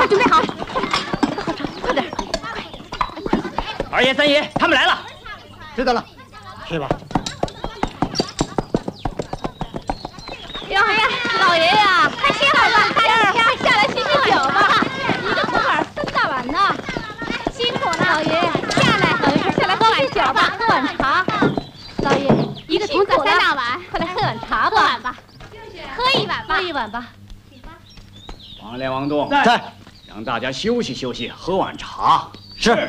准备好，快点！ 二爷、三爷他们来了， 知道了，去吧。 哎呀，老爷呀，快歇会儿吧，快下来洗洗脚吧。你这头碗3大碗呢，辛苦了，老爷。下来，老爷快下来喝碗脚吧，喝碗茶。老爷，一个桶子3大碗，快来喝碗茶吧。喝碗吧，喝一碗吧，喝一碗吧。 王连、王栋在， 让大家休息休息，喝碗茶。 是。